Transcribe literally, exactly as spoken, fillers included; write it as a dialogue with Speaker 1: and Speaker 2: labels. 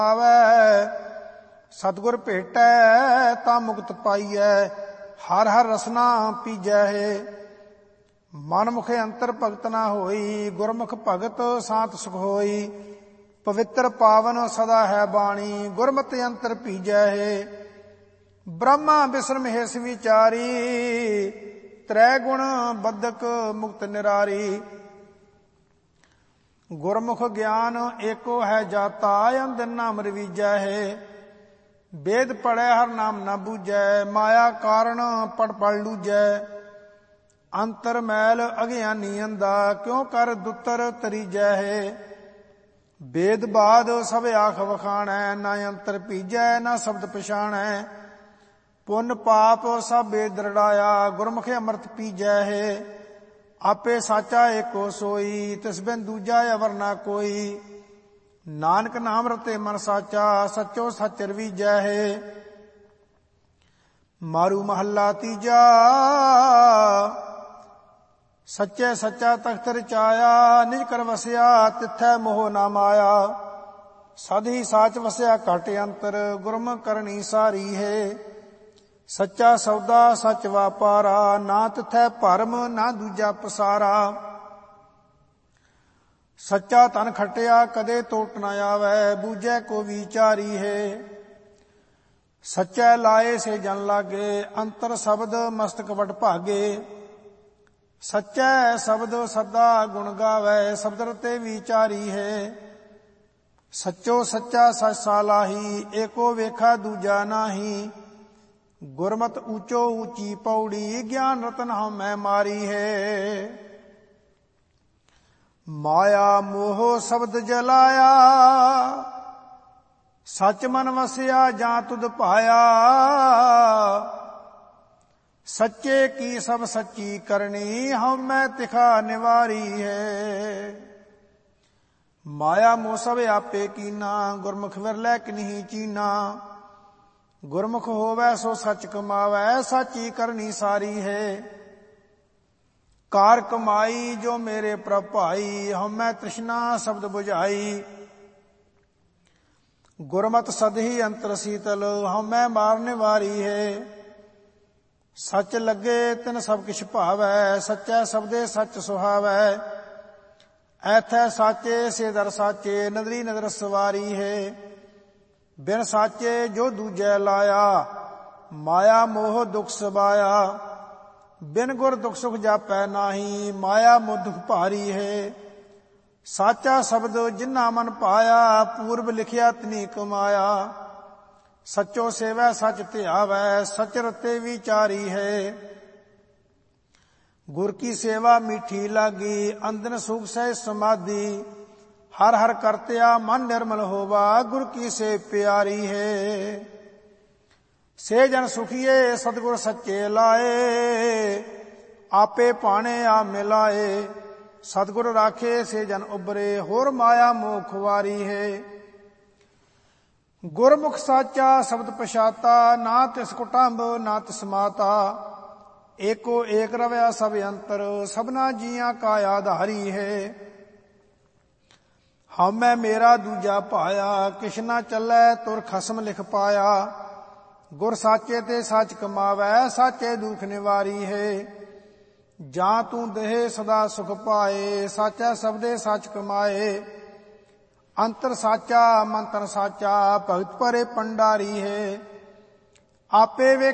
Speaker 1: ਆਵੈ। ਸਤਿਗੁਰ ਭੇਟੈ ਤਾਂ ਮੁਕਤ ਪਾਈਐ, ਹਰ ਹਰ ਰਸਨਾ ਪੀਜੈ ਹੈ। ਮਨ ਮੁਖੇ ਅੰਤਰ ਭਗਤ ਨਾ ਹੋਈ, ਗੁਰਮੁਖ ਭਗਤ ਸਾਤ ਸੁਖ ਹੋਈ। ਪਵਿੱਤਰ ਪਾਵਨ ਸਦਾ ਹੈ ਬਾਣੀ, ਗੁਰਮਤਿ ਅੰਤਰ ਪੀਜੈ ਹੈ। ਬ੍ਰਹਮਾ ਬਿਸਰਮ ਹਿਸ ਵਿਚਾਰੀ, ਤ੍ਰੈ ਗੁਣ ਬੱਧਕ ਮੁਕਤ ਨਿਰਾਰੀ। ਗੁਰਮੁਖ ਗਿਆਨ ਏਕੋ ਹੈ ਜਾਤਾ, ਅੰਧ ਨਾਮ ਰਵੀਜੈ ਹੈ। ਵੇਦ ਪੜੈ ਹਰ ਨਾਮ ਨਾ ਬੂਝੈ, ਮਾਇਆ ਕਾਰਣ ਪੜ ਪੜ ਲੂਝੈ। ਅੰਤਰ ਮੈਲ ਅਗਿਆਨੀ ਅੰਧਾ, ਕਿਉ ਕਰ ਦੁੱਤਰ ਤਰੀਜੈ ਹੈ। ਵੇਦ ਬਾਦ ਸਭ ਆਖ ਵਖਾਣੈ, ਨਾ ਅੰਤਰ ਪੀਜੈ ਨਾ ਸ਼ਬਦ ਪਛਾਣੈ। ਪੁੰਨ ਪਾਪ ਸਭ ਵੇਦ ਦ੍ਰਿੜਾਇਆ, ਗੁਰਮੁਖ ਅੰਮ੍ਰਿਤ ਪੀਜੈ ਹੈ। ਆਪੇ ਸਾਚਾ ਏਕੋ ਸੋਈ, ਤਿਸ ਬਿਨ ਦੂਜਾ ਅਵਰ ਨਾ ਕੋਈ। ਨਾਨਕ ਨਾਮ ਰਤੇ ਮਨ ਸਾਚਾ, ਸੱਚੋ ਸੱਚ ਰਵੀਜੈ ਹੈ। ਮਾਰੂ ਮਹੱਲਾ ਤੀਜਾ, ਸੱਚੇ ਸੱਚਾ ਤਖਤ ਰਚਾਇਆ। ਨਿਜ ਕਰ ਵਸਿਆ ਤਿਥੈ ਮੋਹ ਨਾ ਮਾਇਆ। ਸਦ ਹੀ ਸਾਚ ਵਸਿਆ ਘਟ ਅੰਤਰ, ਗੁਰਮੁਖ ਕਰਨੀ ਸਾਰੀ ਹੈ। ਸੱਚਾ ਸੌਦਾ ਸੱਚ ਵਾਪਾਰਾ, ਨਾ ਤਿਥੈ ਭਰਮ ਨਾ ਦੂਜਾ ਪਸਾਰਾ। ਸੱਚਾ ਧਨ ਖਟਿਆ ਕਦੇ ਟੋਟ ਨਾ ਆਵੈ, ਬੂਝੈ ਕੋ ਵਿਚਾਰੀ ਹੈ। ਸੱਚੈ ਲਾਏ ਸੇ ਜਨ ਲਾਗੇ, ਅੰਤਰ ਸ਼ਬਦ ਮਸਤਕ ਵਟ ਭਾਗੇ। ਸੱਚੈ ਸ਼ਬਦ ਸਦਾ ਗੁਣ ਗਾਵੈ, ਸ਼ਬਦ ਰਤੇ ਵਿਚਾਰੀ ਹੈ। ਸੱਚੋ ਸੱਚਾ ਸਚ ਸਾਲਾਹੀ, ਏਕੋ ਵੇਖਾ ਦੂਜਾ ਨਾਹੀ। ਗੁਰਮਤਿ ਊਚੋ ਊਚੀ ਪੌੜੀ, ਗਿਆਨ ਰਤਨ ਹਉਮੈ ਮਾਰੀ ਹੈ। ਮਾਇਆ ਮੋਹ ਸ਼ਬਦ ਜਲਾਇਆ, ਸਚ ਮਨ ਵਸਿਆ ਜਾਂ ਤੁਧ ਪਾਇਆ। ਸੱਚੇ ਕੀ ਸਭ ਸੱਚੀ ਕਰਨੀ, ਹਉਮੈ ਤਿਖਾ ਨਿਵਾਰੀ ਹੈ। ਮਾਇਆ ਮੋਹ ਸਭ ਆਪੇ ਕੀਨਾ, ਗੁਰਮੁਖ ਵਿਰਲੇ ਕਿਨਹੀ ਚੀਨਾ। ਗੁਰਮੁਖ ਹੋਵੈ ਸੋ ਸੱਚ ਕਮਾਵੈ, ਸਾਚੀ ਕਰਨੀ ਸਾਰੀ ਹੈ। ਕਾਰ ਕਮਾਈ ਜੋ ਮੇਰੇ ਪ੍ਰਭ ਭਾਈ, ਹਉਮੈ ਤ੍ਰਿਸ਼ਨਾ ਸ਼ਬਦ ਬੁਝਾਈ। ਗੁਰਮਤਿ ਸਦਹੀ ਅੰਤਰ ਸੀਤਲ, ਹਉਮੈ ਮਾਰਨੇ ਵਾਰੀ ਹੈ। ਸੱਚ ਲੱਗੇ ਤਿਨ ਸਭ ਕਿਛ ਭਾਵੈ, ਸੱਚੈ ਸ਼ਬਦੇ ਸੱਚ ਸੁਹਾਵੈ। ਐਥੈ ਸਾਚੇ ਸੇ ਦਰ ਸਾਚੇ, ਨਦਰੀ ਨਦਰ ਸਵਾਰੀ ਹੈ। ਬਿਨ ਸਾਚੇ ਜੋ ਦੂਜੈ ਲਾਇਆ, ਮਾਇਆ ਮੋਹ ਦੁਖ ਸਬਾਇਆ। ਬਿਨ ਗੁਰ ਦੁਖ ਸੁਖ ਜਾਪੈ ਨਾਹੀ, ਮਾਇਆ ਮੋਹ ਦੁਖ ਭਾਰੀ ਹੈ। ਸਾਚਾ ਸ਼ਬਦ ਜਿਨਾ ਮਨ ਪਾਇਆ, ਪੂਰਬ ਲਿਖਿਆ ਤਿਨੀ ਕਮਾਇਆ। ਸੱਚੋ ਸੇਵੈ ਸੱਚ ਧਿਆਵੈ, ਸਚ ਰਤੇ ਵਿਚਾਰੀ ਹੈ। ਗੁਰ ਕੀ ਸੇਵਾ ਮੀਠੀ ਲਾਗੀ, ਅੰਦਨ ਸੁਖ ਸਹਿ ਸਮਾਧੀ। ਹਰ ਹਰ ਕਰਤਿਆ ਮਨ ਨਿਰਮਲ ਹੋਵਾ, ਗੁਰ ਕੀ ਸੇ ਪਿਆਰੀ ਹੈ। ਸੇ ਜਨ ਸੁਖੀਏ ਸਤਿਗੁਰ ਸੱਚੇ ਲਾਏ, ਆਪੇ ਭਾਣੇ ਆ ਮਿਲਾਏ। ਸਤਿਗੁਰ ਰਾਖੇ ਸੇ ਜਨ ਉਬਰੇ, ਹੋਰ ਮਾਇਆ ਮੋਹ ਖੁਆਰੀ ਹੈ। ਗੁਰਮੁਖ ਸਾਚਾ ਸ਼ਬਦ ਪਛਾਤਾ, ਨਾ ਤਿਸ ਕੁਟੰਬ ਨਾ ਤਿਸ ਮਾਤਾ। ਏਕੋ ਏਕ ਰਵਿਆ ਸਭ ਅੰਤਰ, ਸਭਨਾ ਜੀਆਂ ਕਾ ਆਧਾਰੀ ਹੈ। ਹਉਮੈ ਮੇਰਾ ਦੂਜਾ ਭਾਇਆ, ਕਿਛ ਨਾ ਚੱਲੈ ਤੁਰ ਖਸਮ ਲਿਖ ਪਾਇਆ। ਗੁਰ ਸਾਚੇ ਤੇ ਸੱਚ ਕਮਾਵੈ, ਸਾਚੇ ਦੁਖ ਨਿਵਾਰੀ ਹੈ। ਜਾਂ ਤੂੰ ਦੇਹ ਸਦਾ ਸੁਖ ਪਾਏ, ਸਾਚਾ ਸ਼ਬਦੇ ਸੱਚ ਕਮਾਏ। ਅੰਤਰ ਸਾਚਾ ਮੰਤਰ ਸਾਚਾ, ਭਗਤ ਪਰੇ ਪੰਡਾਰੀ ਹੈ। ਆਪੇ ਵੇ